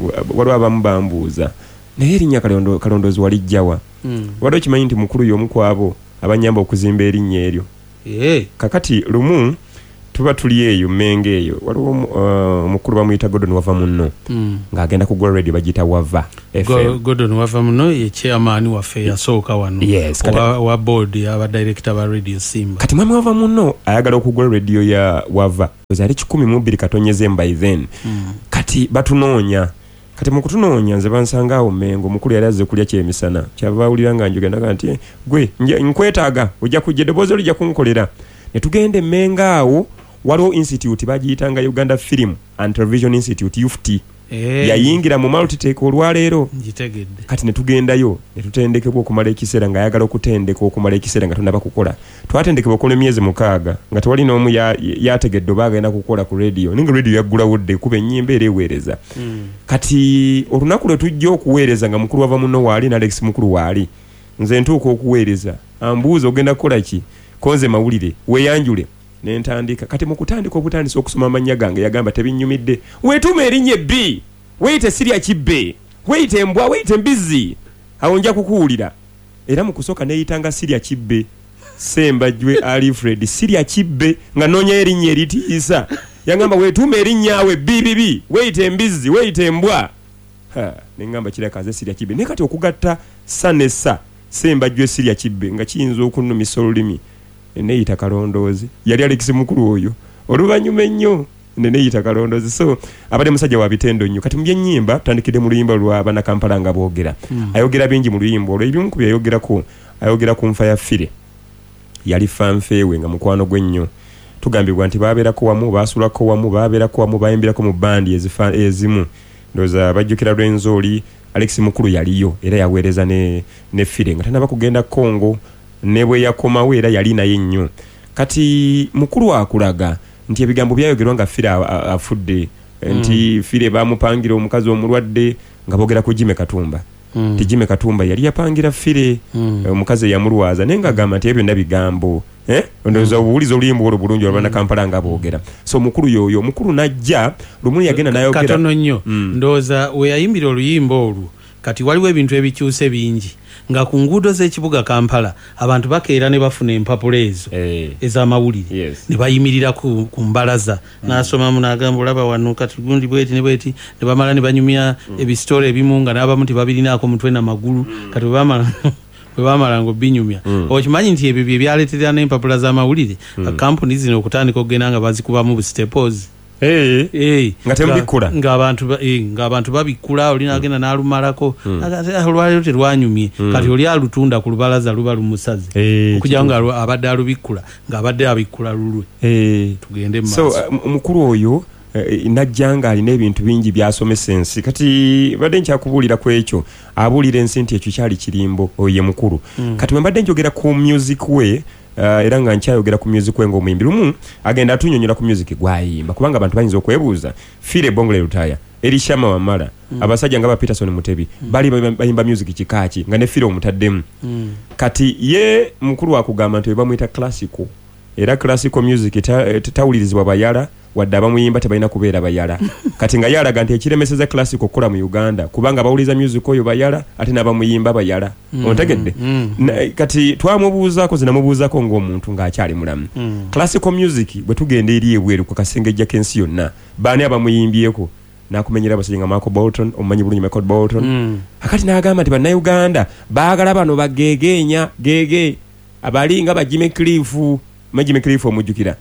waliwo abamu bambuuza naye erinnya kalondoozi walijjawa waliwo kimanyi nti mukulu y'omu ku abo abanyamba okuzimba erinnya eryo kakati lumu tuba tuli eyo Mmengo eyo waliwo omukulu bamuyita Gordon wava munno ng'agenda ku Gol Radio bagiyita Wava FM. Gordon wava munno ye chairman waffe yasooka wano wa board aba director ba Radio Simba. Kati mwami wava munno ayagala okugula radio ya Wava ali 12 katonyeze by then kati batunoonya kati mu kutunoonya nze bansanga awo Mmengo mukulu yali azze kulya kyemisana kyava awulira nga njogenda nti gwe nkwetaaga ojja kujja eddoboozi olijja kunkolera ne tugende Mmengo awo waliwo institute bagiyitanga Uganda Film and Television Institute UFT yayingira mu multitake olwaleero kati ne tugendayo ne tutendekebwa okumala ekiseera nga ayagala okutendeka okumala ekiseera nga tonnaba kukola twatendekebwa okola emyezi 6 nga tewali n'omu yategedde oba agenda kukola ku radio ninga radio yaggulawo dde kuba ennyimba era eweereza kati olunaku lwe tujja okuweereza nga mukulu wava munno waali na Alex mukulu waali nze ntuuka okuweereza ambuuza ogenda kukola ki konze mawulire weeyanjule nentandika kati mukutandika obutandisa okusoma amannya gange yagamba tebinnyumidde weetuuma erinnya ebbi weyite sirya kibbe weyite embwa weyite mbizi awo nja kukuwulira era mu kusooka neeyitanga sirya kibbe Sembajjwe Alfred sirya kibbe nga noonya erinnya eritiisa yagamba weetuuma erinnya awe bibibi weyite embizi weyite embwa nengamba kirakaze sirya kibbe naye kati okugatta sanesa Sembajjwe sirya kibbe nga kiyinza okunnumisa olulimi neyita kalondoozi yali Alex mukulu oyo oluvannyuma ennyo neyita kalondoozi so abadde musajja wa bitendo nnyo kati mu byennyimba tandikidde mu luyimba lwa Bannakampala nga boogera ayogera bingi mu luyimba olwo ebimu ku byayogerako ayogera ku nfa ya Fire yali fanfeewe nga mukwano gwe nnyo tugambibwa nti baabeerako wamu baasulako wamu baabeerako wamu bayimbirako mu bandi ezimu ndowooza bajjukira Lwenzooli Alex mukulu yaliyo era yaweereza ne Fire nga tanaba kugenda Congo ne bwe yakomawo era yali naye nnyo kati mukulu akulaga nti ebigambo byayogerwa nga Fire afudde nti Fire baamupangira omukazi omulwadde nga boogera ku Jimmy Katumba nti Jimmy Katumba yali yapangira Fire omukazi yamulwaza naye nga agamba nti ebyo byonna bigambo ndowooza obuwuliza oluyimba olwo bulungi olwana Kampala nga boogera so mukulu yoyo mukulu najja lumu yagenda nayogera katono nnyo ndowooza we yayimbira oluyimba olwo kati waliwo ebintu ebikyuse bingi nga ku nguudo z'ekibuga Kampala abantu bakeera ne bafuna empapula ezo ez'amawulire ne bayimirira ku mbalaza n'asomamu n'agamba olaba wano kati gundi bweti ne bweti ne bamala ne banyumya ebisitole ebimu nga n'abamu tebabirinaako mutwe n'amagulu kati bwe bamala ng'obinyumya okimanyi nti ebyo bye byaleetera n'empapula z'amawulire kampuni zino okutandika okugenda nga bazikubamu busitepoozi nga temubikula nga abantu babikula oli nagenda n'alumalako olwaleero terwanyumye kati oli alutunda ku lubalaza luba lumusaze okujja nga abadde alubikula ng'abadde abikula lulwe tugende mu maaso so mukulu oyo najja nga alina ebintu bingi byasomesa ensi kati badde nkyakubuulira ku ekyo abuulira ensi nti ekyo kyali kirimbo oye mukulu kati bwe mbadde njogera ku music we era nga nkyayogera ku music we ng'omuyimbi lumu agenda atunyonyola ku music gwayimba kubanga abantu bayinza okwebuuza Fire Bongole Lutaya Elishama Wamala abasajja nga ba Peterson Mutebi bali bayimba music kikaaki nga ne Fire omutaddemu kati ye mukulu akugamba nti bamuyita classical era classical music tawulirizibwa bayala wadde abamuyimba tebalina kubeera bayala kati nga yalaga nti ekiremeseza classical okukola mu Uganda kubanga bawuliza music oyo bayala ate n'abamuyimba bayala ontegedde kati twamubuuzaako zinamubuuzaako ng'omuntu ng'akyali mulamu classical music bwe tugenda eri ebweru ku kasengejja k'ensi yonna baani abamuyimbyeko n'akumenyera abasajja nga Michael Bolton omumanyi bulungi Michael Bolton akati n'agamba nti bannayuganda baagala bano bageegeenya geege abali nga ba Jimmy Cliff Jimmy Cliff omujjukira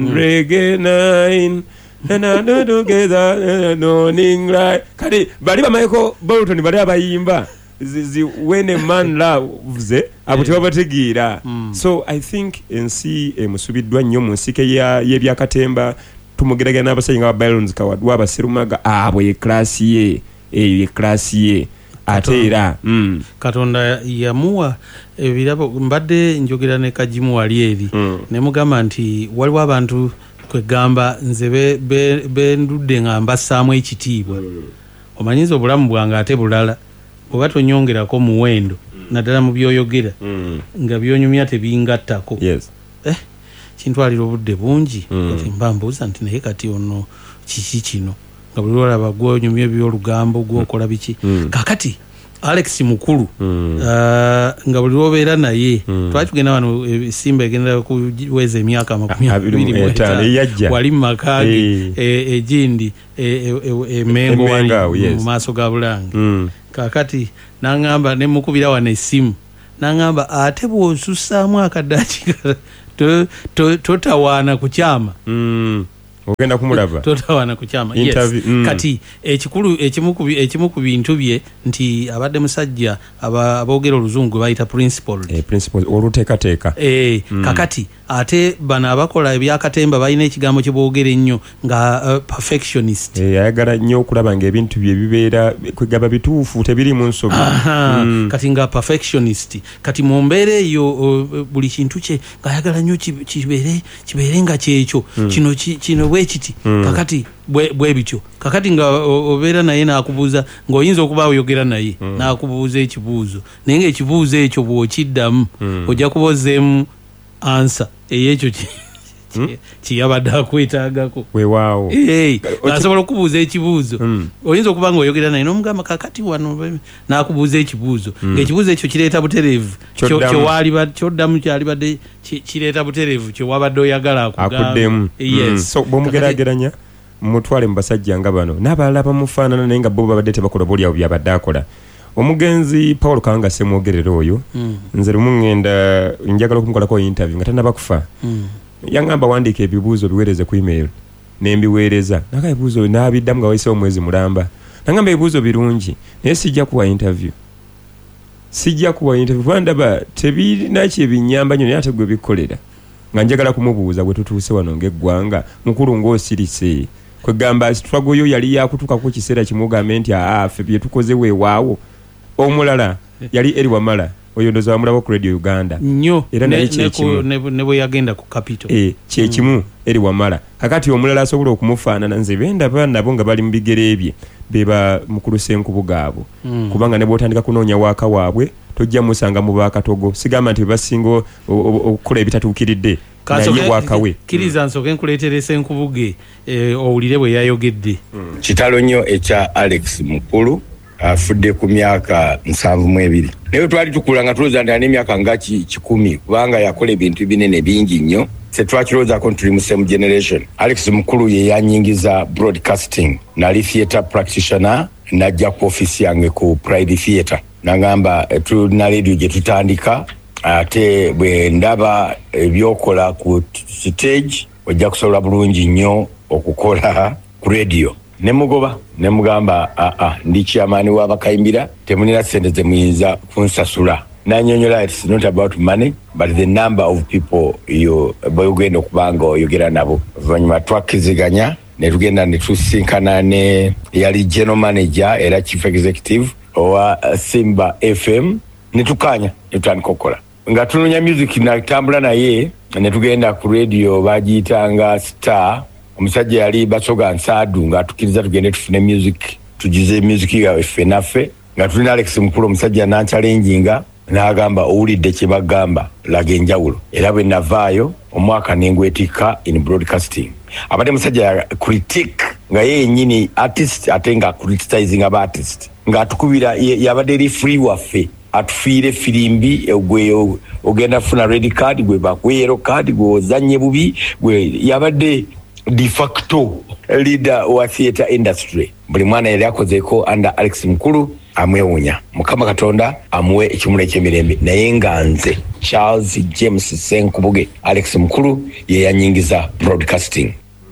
reggae nine and together noning like kati bali ba Michael Bolton bali abayimba when a man loves abo tebabategeera so I think ensi emusubiddwa nnyo mu nsike y'ebyakatemba tumugeragana n'abasajja nga Byron's Kawadwa abaserumaga abo ye class ye eyo ye class ye ate era Katonda yamuwa ebirabo mbadde njogera ne Kajimu wali eri ne mugamba nti waliwo abantu kwegamba nze bendudde nga mbassaamu ekitiibwa omanyiza obulamu bwange ate bulala oba tonyongerako muwendo naddala mu byoyogera nga byonyumya tebingattako kintwalira obudde bungi kati mba mbuuza nti naye kati ono kiki kino nga buli olaba gwonyumya ebyolugambo gwokola biki kakati Alex Mukulu nga buli obeera naye twakigenda wano Simba egenda kuweza emyaka 25 wali makage ejindi emengo wali mu maaso ga Bulange kakati nangamba ne mukubira wane simu nangamba ate bw'osussaamu akaddakiika totawaana ku kyama ogenda kumulaba totawaana ku kyama kati ekimu ku bintu bye nti abadde musajja aboogera oluzungu bayita principle oluteekateeka kakati ate bano abakola ebyakatemba balina ekigambo kye boogera ennyo nga perfectionist ayagala nnyo okulaba ng'ebintu bye bibeera kwegaba bituufu tebiri mu nsobi kati nga perfectionist kati mu mbeera eyo buli kintu kye ng'ayagala nnyo kibeere nga kyekyo kino bwe kiti kakati bwe bityo kakati nga obeera naye n'akubuuza ng'oyinza okuba oyogera naye n'akubuuza ekibuuzo naye ng'ekibuuzo ekyo bw'okiddamu ojja kubozeemu ansa eyekyo kiyabadde akwetaagako weewaawo asobola okubuuza ekibuuzo oyinza okuba nga oyogera naye n'omugamba kakati wano n'akubuuza ekibuuzo ng'ekibuuzo ekyo kireeta butereevu kyoddamu kyalibadde kireeta butereevu kyewabadde oyagala akuddemu so bw'omugeraageranya mutwale mu basajja nga bano n'abalala bamufaanana naye nga bo babadde tebakola boolyawo byabadde akola omugenzi Paul Kanga semwogerera oyo nze lumu ngenda njagala okumukolako interview nga tanaba kufa yangamba wandiika ebibuuzo biweereze ku email nembiweereza naka ebibuuzo n'abiddamu nga wayiseewo omwezi mulamba nangamba ebibuuzo birungi naye sijja kuwa interview bandaba tebirina kyebinyamba nnyo naye ate gwe bikolera nga njagala kumubuuza bwe tutuuse wano ng'eggwanga mukulu ng'osirise kwegamba struggle yo yali yakutuukako kiseera kimugambe nti ffe bye tukoze weewaawo omulala yali eri Wamala oyo ndoza wamulaba ku Radio Uganda nnyo era ne bwe yagenda ku Capital kyekimu eri Wamala kakati omulala asobola okumufaanana nze bendaba nabo nga bali mu bigere bye beba mukulu Senkubuga abo kubanga ne bw'otandika kunoonya waaka waabwe tojja musanga mu baakatogo sigamba nti basinga okukola ebitatuukiridde naye waakawe kkiriza nsooke nkuleetere Senkubuge owulire bwe yayogedde kitalo nnyo ekya Alex Mukulu afudde ku myaka 72 naye twali tukula nga tulowooza nti n'emyaka nga 10 kubanga yakola ebintu binene bingi nnyo tetwakirowoozako nti tuli mu same generation. Alex Mukulu ye yanyingiza broadcasting nali theatre practitioner najja ku office yange ku Pride Theatre nagamba tulina radio gye tutandika ate bwe ndaba ebyokola ku stage ojja kusobola bulungi nnyo okukola ku radio nemugamba ndi chairman w'abakayimbira temunira sente ze muyinza kunsasula nanyonyola it's not about money but the number of people boyogenda okubanga oyogera nabo oluvannyuma twakkiziganya ne tugenda ne tusinkana ne yali general manager era chief executive owa Simba FM ne tukanya ne tutandika okukola nga tunoonya music natambula naye ne tugenda ku radio bagiyitanga Star omusajja yali Basoga Nsadu nga tukiriza tugende tufune music tugize music ya fenaffe nga tulina Alex Mukulu omusajja nanchalenginga n'agamba owulidde kye bagamba laga enjawulo era bwe navaayo omwaka nengwetika in broadcasting abadde musajja ya critique nga ye nyini artist ate nga criticizing aba artist nga atukubira yabadde eri free waffe atufiire firimbi gwe ogenda funa red card gwe bakwe yellow card gwe ozanye bubi gwe yabadde de facto leader wa theatre industry buli mwana yali akozeeko under Alex Mukulu amwewunya Mukama Katonda amuwe ekimula eky'emirembe naye nga nze Charles James Senkubuge Alex Mukulu ye yanyingiza broadcasting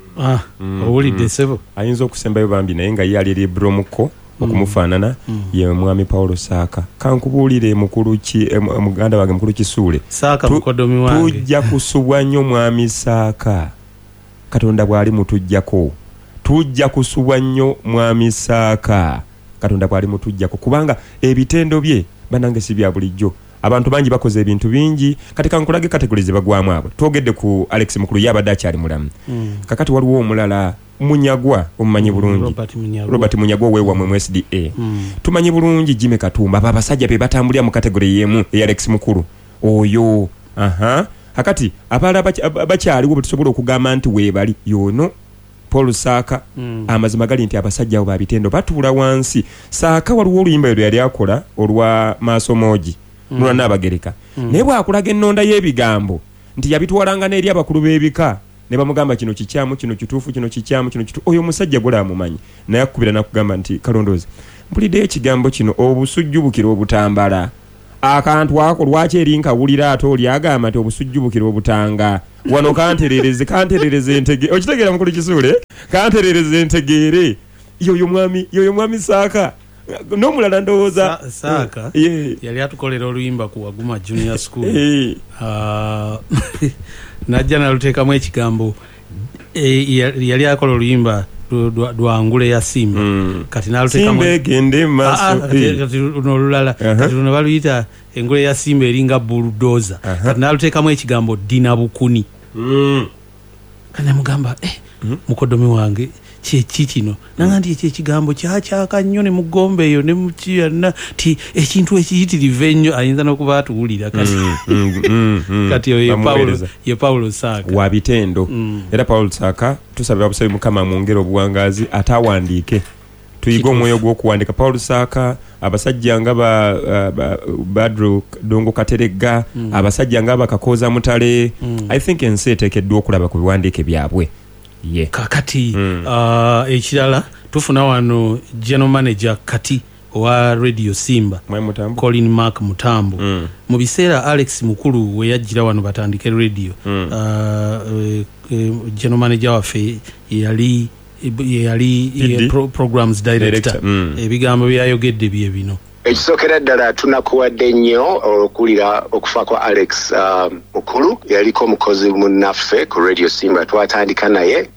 owulidde sebo ayinza okusembayo bambi naye nga ye ali Bromuko okumufaanana ye mwami Paulo Saaka kankubuulire mukulu ki muganda wange mukulu Kisuule Saaka mukodomi wange tujja kusubwa nnyo mwami Saaka Katonda bwali mutujjako tujja kusubwa nnyo mwami Saaka Katonda bwali mutujjako kubanga ebitendo bye banange si bya bulijjo abantu bangi bakoze ebintu bingi kati kankulage kategorize bagwamu abo twogedde ku Alex Mukulu yabadde akyali mulamu kakati waliwo omulala Munyagwa omumanyi bulungi Robert Munyagwa wewa mu SDA tumanyi bulungi Jimmy Katumba abasajja be batambulira mu kategori yemu ya Alex Mukulu oyo akati abala bakyaliwo betusobola okugamba nti weebali yono Paul Saka amazima gali nti abasajja abo babitendo batuula wansi. Saka waliwo oluyimba lwe yali akola olwa Maaso Moji nuna n'abagereka naye bw'akulaga ennonda y'ebigambo nti yabitwalanga n'eri abakulu b'ebika ne bamugamba kino kikyamu kino kituufu kino kikyamu kino kituufu. Oyo omusajja gula amumanyi naye akubira n'akugamba nti Kalondoozi mpulidde ekigambo kino obusujjubukira obutambala akantu ako lwaki eri nkawulira ate oli agamba nti obusujjubukira obutanga wano kanterereze entegere okitegeera mukulu Kisuule kanterereze entegere yoyo mwami Saka n'omulala ndowooza Saka yali atukolera oluyimba ku Waguma Junior School najja naluteekamu ekigambo yali akola oluyimba lwangule ya Simba kati naluteekamu Simba egende maaso kati nolulala kati luno baluyita engule ya Simba eringa bulldozer kati naluteekamu ekigambo Dina Bukuni kana mugamba mukodomi wange kiki kino nanga ndi ekigambo kyakyaka nnyo ne mugombe eyo ne mukiyana ti ekintu ekiyitirive ennyo ayinza n'okuba atuwulira kati ye Paulo Saka wabitendo era Paulo Saka tusabira obusabi Mukama mwongere obuwangazi atawandiike tuyiga omwoyo gw'okuwandika. Paulo Saka abasajja nga Badru Dongo Kateregga abasajja nga Bakakoza Mutale I think ensi eteekeddwa okulaba ku biwandiike byabwe. Kakati ekirala tufuna wano general manager kati wa Radio Simba Colin Mark Mutambo mu biseera Alex Mukulu we yajjira wano batandike radio general manager waffe yali programs director ebigambo byayogedde bye bino. Ekisookera ddala tunakuwadde nnyo okulira okufa kwa Alex Mukulu yaliko omukozi munnaffe ku Radio Simba twatandika naye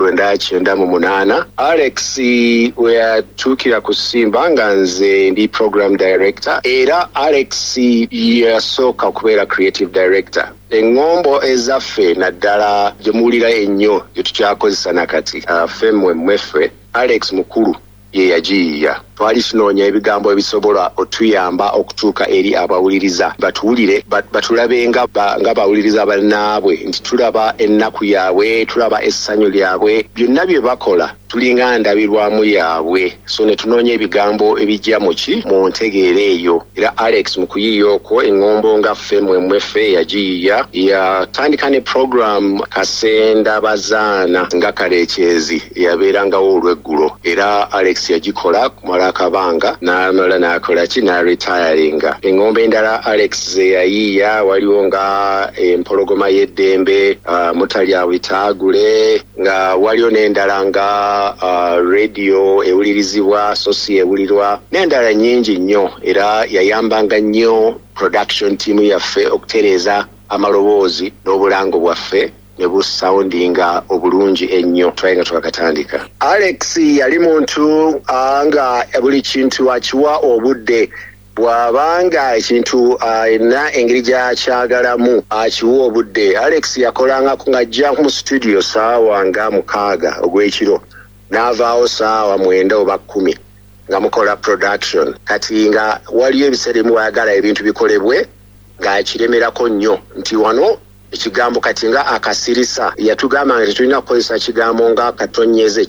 1998. Alex we yatuukira ku Simba nga nze ndi program director era Alex yasooka okubeera creative director. Engombo ezaffe naddala gye muwulira ennyo gye tukyakozesa nakati ffe mweffe Alex Mukulu ye yagiyiya. Twali tunoonya ebigambo ebisobola otuyamba okutuuka eri abawuliriza batuwulire batulabe nga bawuliriza bannaabwe nti tulaba ennaku yaabwe tulaba essanyu lyabwe byonna bye bakola tulinga ndabirwamu yaabwe so ne tunoonya ebigambo ebijja mu ntegeera eyo era Alex mu kuyiiya okwo engombo nga ffe mweffe yagiyiya yatandika ne program Kasenda Bazaana nga Kalekyezi yabeerangawo olweggulo era Alex yagikola kumala akabanga n'amala n'akola ki n'aretiringa. Engombe endala Alex ze yayiiya waliwo nga empologoma y'eddembe Mutalya Witaagule nga waliwo n'endala nga radio ewulirizibwa sosi ewulirwa n'endala nnyingi nnyo era yayambanga nnyo production team yaffe okutereeza amaloboozi n'obulango bwaffe ne busoundinga obulungi ennyo twayenga twakatandika. Alex yali muntu nga buli kintu akiwa obudde bw'abanga ekintu ayina engeri gy'akyagalamu akiwa obudde. Alex yakolangako ng'ajja mu studio saawa nga 6 ogw'ekiro n'avaawo saawa 9 oba 10 nga mukola production kati nga waliyo ebiseera mwayagala ebintu bikolebwe ng'akiremerako nnyo nti wano ekigambo kati nga akasirisa yatugamba nga tetulina kukozesa kigambo nga katonyeze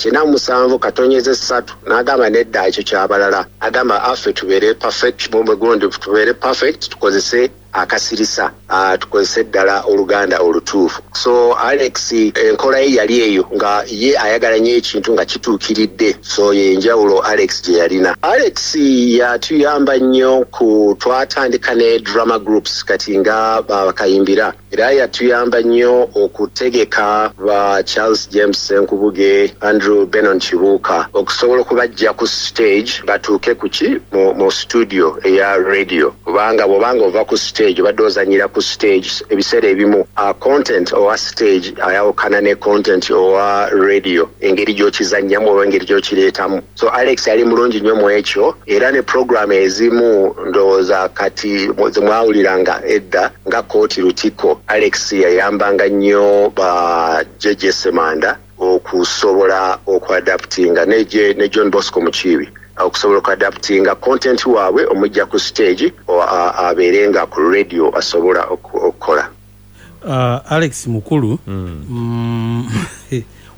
97 n'agamba nedda ekyo kyabalala agamba affe tubeere perfect mu mugondi tubeere perfect tukozese akasirisa tukozese ddala oluganda olutuufu. So Alex enkola ye yali eyo nga ye ayagala nnyo ekintu nga kituukiridde so yenjawulo Alex gye yalina. Alex yatuyamba nnyo ku twatandika ne drama groups kati nga bakayimbira era yatuyamba nnyo okutegeka ba Charles James Nkubuge Andrew Benon Kibuuka okusobola okubajja ku stage batuuke kuki mu studio eya radio kubanga bw'obanga ova ku stage badde ozanyira ku stage ebiseera ebimu content owa stage ayawukana ne content owa radio engeri gy'okizannyamu oba engeri gy'okireetamu. So Alex yali mulungi nnyo mu ekyo era ne program ezimu ndowooza kati zemwawuliranga edda nga Kooti Lutiko Alex yayambanga nnyo ba Jeje Semanda okusobola okuadaptinga ne John Bosco Mukiibi okusobola okuadaptinga content waabwe omujja ku stage abeerenga ku radio asobola okukola. Alex Mukulu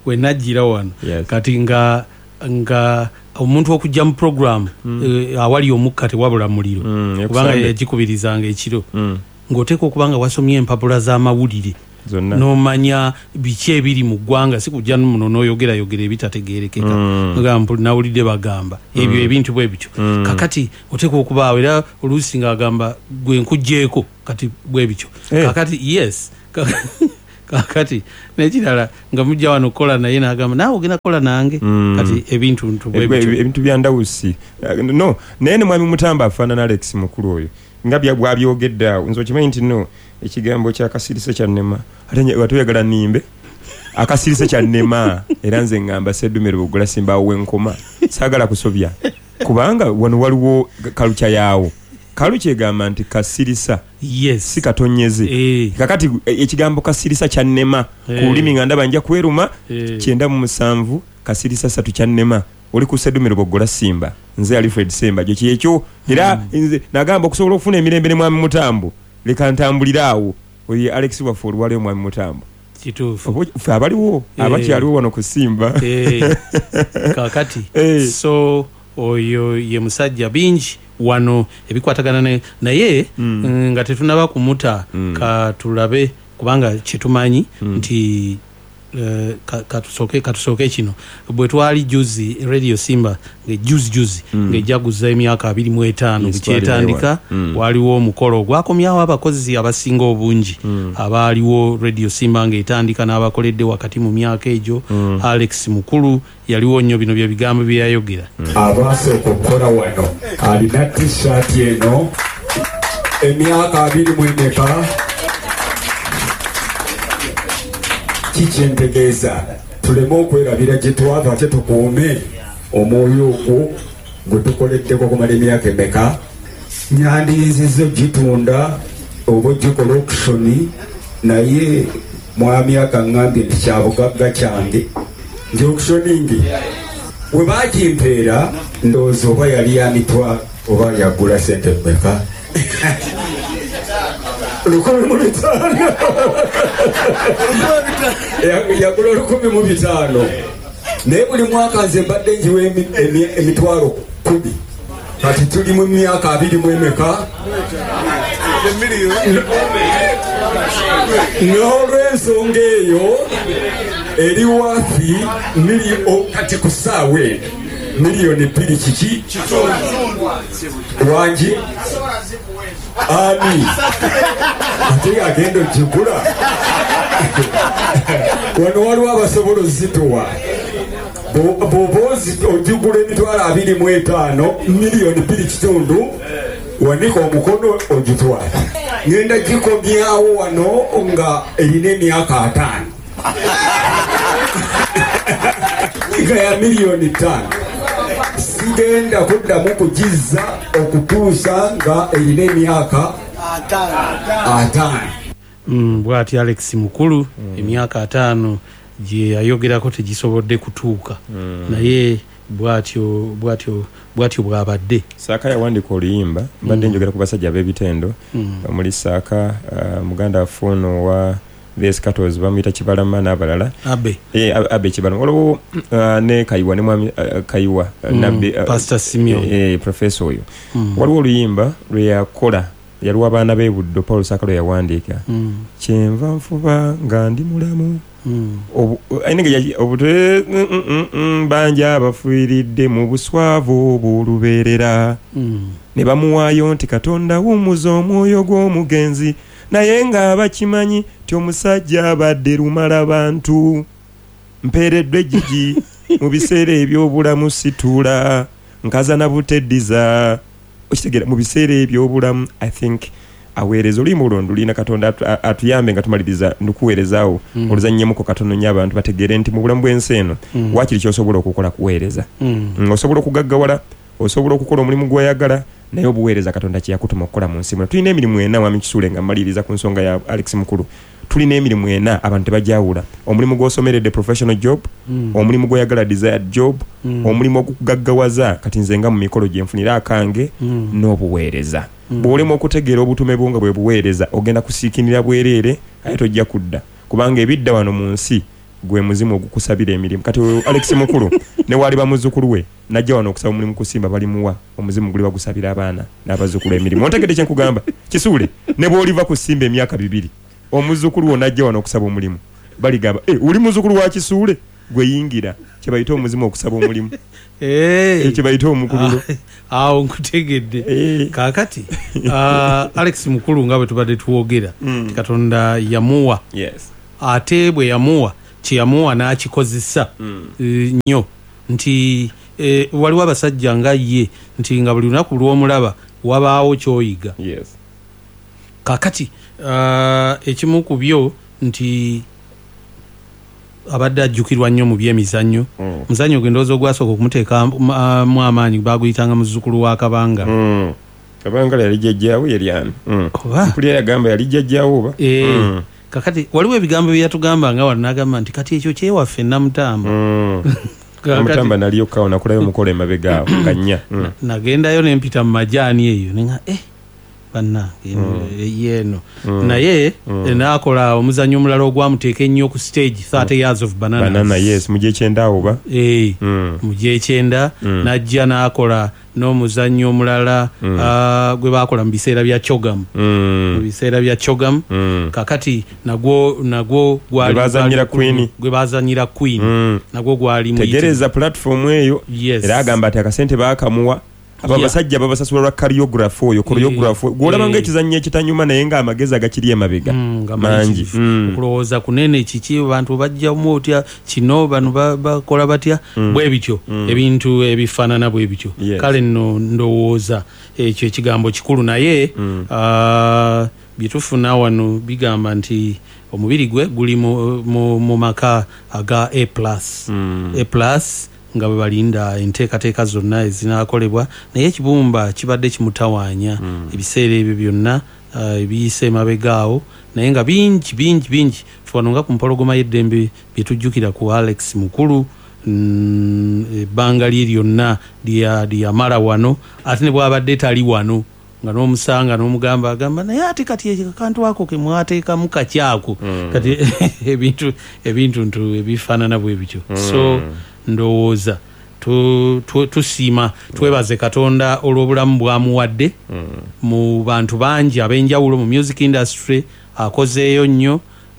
wenajira wano kati nga omuntu okujja mu program awali omukka tewabula muliro kubanga yagikubirizanga ekiro ng'oteeka okubanga wasomye empapula z'amawulire n'omanya biki ebiri mu ggwanga si kujja muno n'oyogera ebitategeerekeka nawulidde bagamba ebyo ebintu bwe bityo kakati oteeka okubaawo era oluusi ng'agamba gwe nkugjeeko kati bwe bityo kakati yes kakati nekirala nga mujja wano kukola naye n'agamba naawe ogenda kukola nange kati ebintu bya ndawusi no naye ne mwami Mutamba afaanana Alex mukulu oyo nga bwabyogedde awo nze okimanyi nti no ekigambo kyakasirise kyannema ate watuyagala nimbe akasirise kyannema era nze ngamba Sseddumiro Bugula Simba w'enkoma saagala kusobya kubanga wano waliwo kalukya yaawo kalukya egamba nti kasirisa si katonyeze kakati ekigambo kasirisa kyannema ku lulimi nga ndaba nja kweruma 97 kasirisa 3 kyannema oli ku Sseddumiro Bugula Simba nze Alfred Semba gye kyekyo era nze nagamba okusobola okufuna emirembe ne mwami Mutambo leka ntambulira awo oye Alex waffe oluwale mwami Mutambo kituufu abaliwo abakyaliwo wano ku Simba kakati so oyo ye musajja bingi wano ebikwatagana naye nga tetunaba kumuta katulabe kubanga kyetumanyi nti katusooke kino bwe twali juzi Radio Simba juzi ng'ejjaguza emyaka 25 kyetandika waliwo omukolo ogwakomyawo abakozi abasinga obungi abaaliwo Radio Simba ng'etandika n'abakoledde wakati mu myaka egyo Alex mukulu yaliwo nnyo bino bye bigambo bye yayogera abasooka okukola wano alina t-shirt eno emyaka 24 kikyentegeeza tuleme okwerabira gye twava ate tukuume omwoyo ogwo gwe tukoleddeko okumala emyaka emeka nyandiyinziza gitunda oba ogikola okishoni naye mwami akaŋŋambye nti kyabugagga kyange nti okishoningi bwe bakimpeera ndowooza oba yali yamitwa oba yagula sente mmeka 1,500 yagula 1,500 naye buli mwaka nze mbadde njiwa emitwalo 10 kati tuli mu myaka 24 n'olw'ensonga eyo eri wafi kati ku ssaawa eno miliyoni 2 kiki wangi ani ate agenda ogigula wano waliwo abasobola ozituwa bw'oba ogigula emitwalo 25 miliyoni 2 wanika omukono ogitwala ngenda gikomyawo wano nga erina emyaka 5 nga ya miliyoni 5 sigenda kuddamu kugizza okutuusa nga erina emyaka 5 bw'ati Alex mukulu emyaka 5 gye yayogerako tegisobodde kutuuka naye bw'atyo bw'abadde Saaka yawandika oluyimba mbadde njogera ku basajja b'ebitendo omuli Saaka muganda waffe wa Vs Katos bamuyita Kibalama n'abalala Abe Kibalama waliwo ne Kayiwa ne mwami Kayiwa nabbi Pastor Simeon professor oyo waliwo oluyimba lwe yakola yaliwo abaana b'e Buddo Paul Saaka lwe yawandiika kyenva nfuba nga ndi mulamu obutwe banja abafiiridde mu buswavu obw'olubeerera ne bamuwaayo nti Katonda wumuza omwoyo gw'omugenzi naye nga bakimanyi ti omusajja abadde lumala bantu mpeereddwe ejjigi mu biseera eby'obulamu situula nkaza na buteddiza okitegera mu biseera eby'obulamu I think aweereza oluyimba olwo lulina Katonda atuyambe nga tumaliriza ndukuweerezaawo oluzannyemuko katono nnyo abantu bategeere nti mu bulamu bw'ensi eno waakiri kyosobola okukola kuweereza osobola okugaggawala osobola okukola omulimu gw'oyagala naye obuweereza Katonda kyeyakutuma okukola mu nsi muno tulina emirimu 4 wami Kisuule nga mmaliriza ku nsonga ya Alex mukulu tulina emirimu 4 abantu tebajawula omulimu gw'osomeredde professional job omulimu gw'oyagala desired job omulimu ogukugaggawaza kati nze nga mu mikolo gye nfunira akange n'obuweereza bw'olema okutegeera obutume bwo nga bwe buweereza ogenda kusiikinira bwereere aye tojja kudda kubanga ebidda wano mu nsi gwe muzimu ogukusabira emirimu kati Alex Mukulu ne wali bamuzukulu we najja wano okusaba omulimu kusimba balimuwa omuzimu guli bagusabira abaana n'abazukulu emirimu ontegedde kye nkugamba Kisuule ne bw'oliva kusimba emyaka 2 omuzukulu wo najja wano okusaba omulimu baligamba uli muzukulu wa Kisuule gwe yingira kye bayita omuzimu okusaba omulimu kye bayita omukululo awo nkutegedde kakati Alex Mukulu nga bwe tubadde tuwogera Katonda yamuwa ate bwe yamuwa kye yamuwa n'akikozesa nnyo nti waliwo abasajja nga ye nti nga buli lunaku lw'omulaba wabaawo kyoyiga kakati ekimu ku byo nti abadde ajjukirwa nnyo mu byemizannyo muzannyo gwe ndowooza ogwasooka okumuteeka mu amaanyi baaguyitanga muzzukulu wa Kabanga Kabanga yali jjajjaawe yali ani mpulira yagamba yali jjajjaawe oba kakati waliwo ebigambo bye yatugamba nga wano n'agamba nti kati ekyo kyewaffe Namutamba Namutamba naliyo kawo nakulayo mukolo emabegaawo nga nnya nagendayo ne mpita mu majaani eyo nenga banna yeno naye naakola omuzannyo omulala ogwamuteeka ennyo ku stage 30 years of banana yes mu gyekyenda oba mu gyekyenda najja n'akola n'omuzannyo omulala gwe baakola mu biseera bya Chogam kakati nagwo gwe bazanyira Queen nagwo gwali tegereza platform eyo era agamba ati akasente baakamuwa abasajja babasasula lwa choreography oyo choreography gwolaba ng'ekizannyo ekitanyuma naye nga amagezi agakiri emabega mangi okulowooza kunene kiki abantu bajjamu otya kino bano bakola batya bwe bityo ebintu ebifaanana bwe bityo kale nno ndowooza ekyo ekigambo kikulu naye byetufuna wano bigamba nti omubiri gwe guli mu maka aga A+ nga bwe balinda enteekateeka zonna ezinakolebwa naye ekibumba kibadde kimutawaanya ebiseera ebyo byonna ebiyise emabegaawo naye nga bingi fano nga ku mpologoma y'eddembe bye tujjukira ku Alex Mukulu ebbanga lye lyonna lyamala wano ate ne bw'abadde tali wano nga n'omusanga n'omugamba agamba naye ate kati akantu ako ke mwateekamu kakyako kati ebintu ebifaanana bwe bityo so ndowooza tusiima twebaze Katonda olw'obulamu bwamuwadde mu bantu bangi ab'enjawulo mu music industry akozeeyo nnyo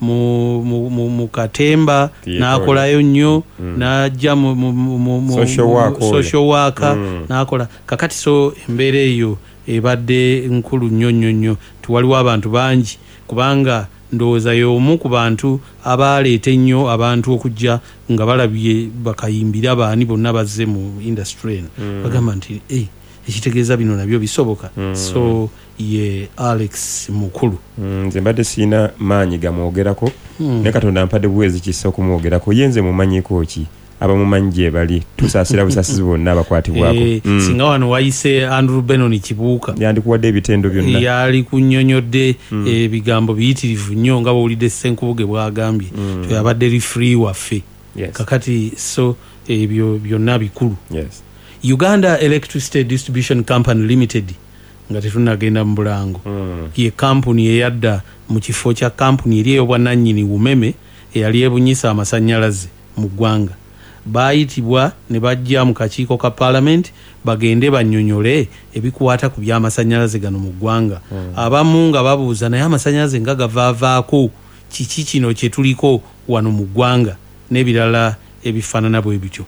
mu katemba n'akolayo nnyo n'ajja mu social worker n'akola kakati so embeera eyo ebadde nkulu nnyo tiwaliwo abantu bangi kubanga ndowooza y'omu ku bantu abaleeta ennyo abantu okujja nga balabye bakayimbira baani bonna bazze mu industry eno bagamba nti ekitegeeza bino nabyo bisoboka so ye Alex Mukulu nze mbadde siina maanyi gamwogerako naye Katonda ampadde buweezi kisa okumwogerako ye nze mumanyiko ki abamumanyi gye bali tusaasira busasizi bonna abakwatibwako singa wano wayise Andrew Benon Kibuuka yandikuwadde ebitendo byonna yali kunnyonnyodde ebigambo biyitirivu nnyo nga bw'owulidde Ssenkubuge bw'agambye yabadde refree waffe kakati so ebyo byonna bikulu Uganda Electricity Distribution Company Limited nga tetunagenda mu bulango ye kampuni eyadda mu kifo kya kampuni eri ey'obwannannyini bumeme eyali ebunyisa amasannyalaze mu ggwanga baayitibwa ne bajja mu kakiiko ka Parliament bagende bannyonnyole ebikwata ku by'amasannyalaze gano mu ggwanga abamu nga babuuza naye amasannyalaze nga gavaavaako kiki kino kye tuliko wano mu ggwanga n'ebirala ebifaanana bwe bityo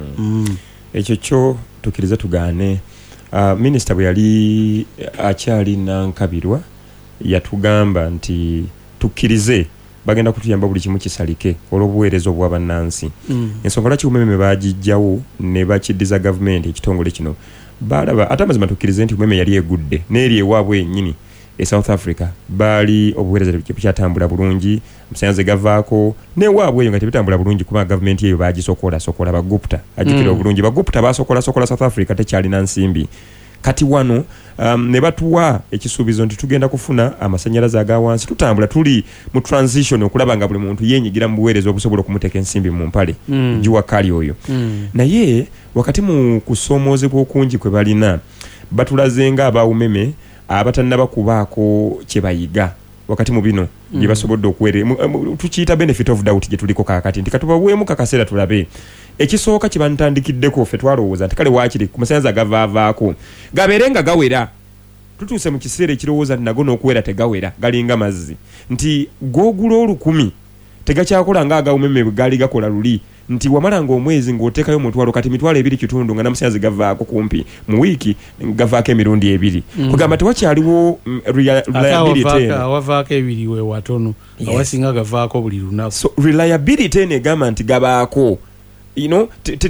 ekyo kyo tukkirize tugaane minisita bwe yali akyali Nankabirwa yatugamba nti tukkirize bagenda kutuyamba buli kimu kisalike olw'obuweereza obw'abannansi ensonga lwaki umeme baagijjawo ne bakiddiza gavumenti ekitongole kino balaba ate amazima tukkirize nti umeme yali egudde n'eri ewaabwe yennyini e South Africa baali obuweereza bukyatambula bulungi amasannyalaze gavaako n'ewaabwe eyo nga tebitambula bulungi kuba gavumenti eyo baagisokola bagupta ajjukira obulungi bagupta baasokola South Africa tekyalina nsimbi kati wano ne batuwa ekisuubizo nti tugenda kufuna amasannyalaze aga wansi tutambula tuli mu transition okulaba nga buli muntu yenyigira mu buweereza obusobola okumuteeka ensimbi mu mpale jiwa kali oyo naye wakati mu kusoomoozebwa okungi kwe balina batulaze nga abaumeme abatannaba kubaako kye bayiga wakati mu bino gye basobodde okuwere tukiyita benefit of doubt gye tuliko kaakati nti katubaweemu kakaseera tulabe ekisooka kye bantandikiddeko ffe twalowooza nti kale waakiri ku masannyalaze agavaavaako gabeere nga gawera tutuuse mu kiseera ekirowooza nti nago n'okuwera tegawera galinga mazzi nti googula 10 tegakyakola nga agawumeme bwe gaali gakola luli nti wamalanga omwezi ng'oteekayo omutwalo kati mitwalo 2.5 nga n'amasannyalaze gavaako kumpi mu wiiki gavaako emirundi 2 kugamba tewakyaliwo reliability awavaako 2 we watono awasinga gavaako buli lunaku so reliability eno egamba nti gabaako